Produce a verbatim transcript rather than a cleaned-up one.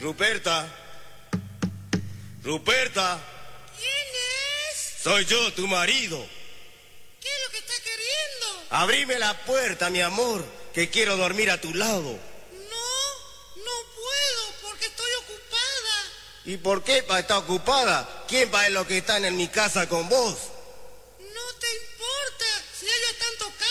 Ruperta. Ruperta. ¿Quién es? Soy yo, tu marido. ¿Qué es lo que está queriendo? Abrime la puerta, mi amor, que quiero dormir a tu lado. No, no puedo porque estoy ocupada. ¿Y por qué pa estar ocupada? ¿Quién va en lo que están en mi casa con vos?